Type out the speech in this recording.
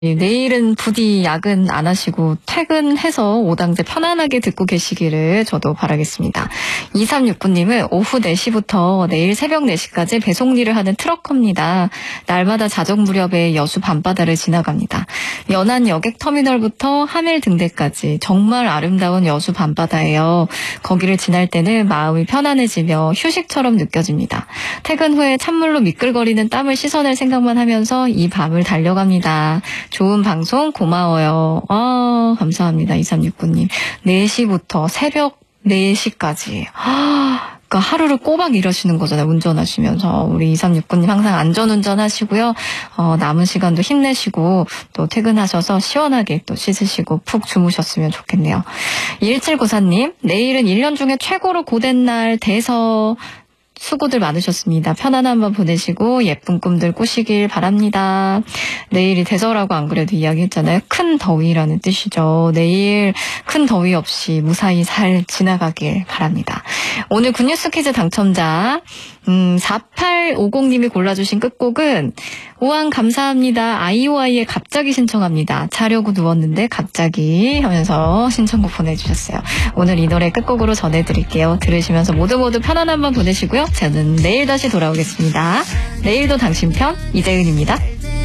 내일은 부디 야근 안 하시고 퇴근해서 오당제 편안하게 듣고 계시기를 저도 바라겠습니다. 2369님은 오후 4시부터 내일 새벽 4시까지 배송 일을 하는 트럭커입니다. 날마다 자정 무렵에 여수 밤바다를 지나갑니다. 연안 여객터미널부터 하멜 등대까지 정말 아름다운 여수 밤바다예요. 거기를 지날 때는 마음이 편안해지며 휴식처럼 느껴집니다. 퇴근 후에 찬물로 미끌거리는 땀을 씻어낼 생각만 하면서 이 밤을 달려갑니다. 좋은 방송 고마워요. 감사합니다. 2369님. 4시부터 새벽 4시까지. 그러니까 하루를 꼬박 일하시는 거잖아요. 운전하시면서. 우리 2369님 항상 안전운전 하시고요. 남은 시간도 힘내시고 또 퇴근하셔서 시원하게 또 씻으시고 푹 주무셨으면 좋겠네요. 1794님. 내일은 1년 중에 최고로 고된 날 돼서 수고들 많으셨습니다. 편안한 밤 보내시고 예쁜 꿈들 꾸시길 바랍니다. 내일이 대서라고 안 그래도 이야기했잖아요. 큰 더위라는 뜻이죠. 내일 큰 더위 없이 무사히 잘 지나가길 바랍니다. 오늘 굿뉴스 퀴즈 당첨자 4850님이 골라주신 끝곡은 우왕 감사합니다. 아이오아이의 갑자기 신청합니다. 자려고 누웠는데 갑자기 하면서 신청곡 보내주셨어요. 오늘 이 노래 끝곡으로 전해드릴게요. 들으시면서 모두 편안한 밤 보내시고요. 저는 내일 다시 돌아오겠습니다. 내일도 당신 편 이재은입니다.